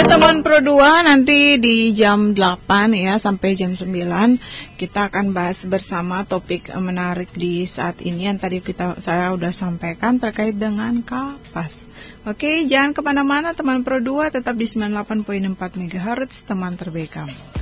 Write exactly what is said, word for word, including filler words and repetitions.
Ya teman Pro dua, nanti di jam delapan ya sampai jam sembilan kita akan bahas bersama topik menarik di saat ini yang tadi kita saya udah sampaikan terkait dengan kapas. Oke, jangan kemana-mana teman Pro dua, tetap di sembilan puluh delapan koma empat megahertz teman terbaik kamu.